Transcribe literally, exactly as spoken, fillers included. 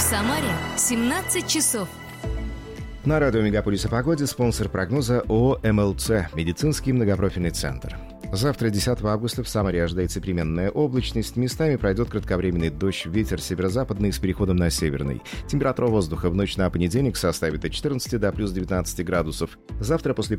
Самаре семнадцать часов. На радио «Мегаполис» о погоде спонсор прогноза ООО «эм эл цэ» – медицинский многопрофильный центр. Завтра, десятого августа, в Самаре ожидается переменная облачность. Местами пройдет кратковременный дождь, ветер северо-западный с переходом на северный. Температура воздуха в ночь на понедельник составит от четырнадцати до плюс девятнадцати градусов. Завтра после